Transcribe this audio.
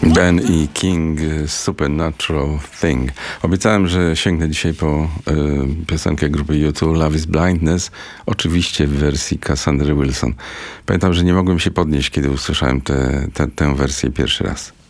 Ben E. King, Supernatural Thing. Obiecałem, że sięgnę dzisiaj po piosenkę grupy U2, Love is Blindness, oczywiście w wersji Cassandry Wilson. Pamiętam, że nie mogłem się podnieść, kiedy usłyszałem tę wersję pierwszy raz.